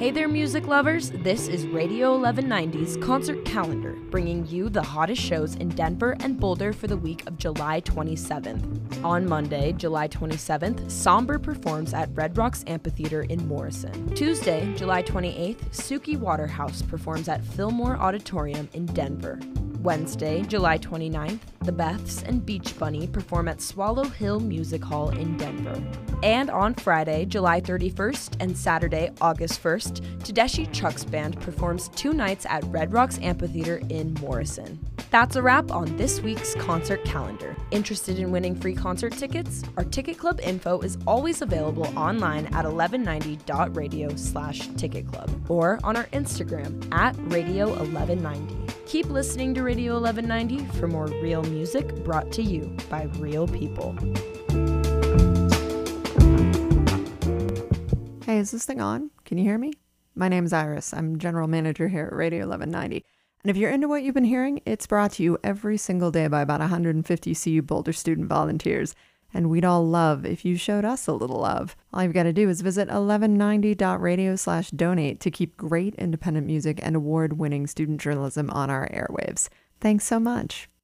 Hey there, music lovers! This is Radio 1190's Concert Calendar, bringing you the hottest shows in Denver and Boulder for the week of July 27th. On Monday, July 27th, Somber performs at Red Rocks Amphitheater in Morrison. Tuesday, July 28th, Suki Waterhouse performs at Fillmore Auditorium in Denver. Wednesday, July 29th, The Beths and Beach Bunny perform at Swallow Hill Music Hall in Denver. And on Friday, July 31st and Saturday, August 1st, Tedeschi Trucks Band performs 2 nights at Red Rocks Amphitheater in Morrison. That's a wrap on this week's concert calendar. Interested in winning free concert tickets? Our Ticket Club info is always available online at 1190.radio/Ticket Club or on our Instagram at Radio 1190. Keep listening to Radio 1190 for more real music brought to you by real people. Hey, is this thing on? Can you hear me? My name's Iris. I'm general manager here at Radio 1190. And if you're into what you've been hearing, it's brought to you every single day by about 150 CU Boulder student volunteers. And we'd all love if you showed us a little love. All you've got to do is visit 1190.radio/donate to keep great independent music and award-winning student journalism on our airwaves. Thanks so much.